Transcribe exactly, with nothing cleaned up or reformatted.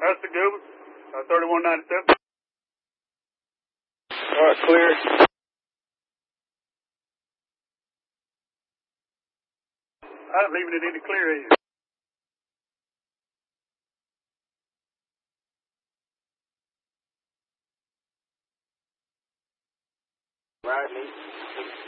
That's a good one. Uh, thirty-one ninety-seven. All right, clear. I was leaving it in the clear area. Right, me.